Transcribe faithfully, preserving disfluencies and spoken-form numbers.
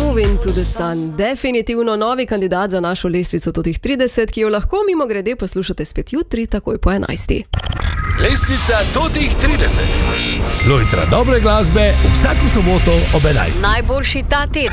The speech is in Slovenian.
Moving to the Sun. Definitivno novi kandidat za našo lestvico totih trideset, ki jo lahko mimo grede poslušate spet jutri, takoj po enajsti. Lestvica totih trideset. Lojtra dobre glasbe vsako soboto ob enajsti. Najboljši ta teden.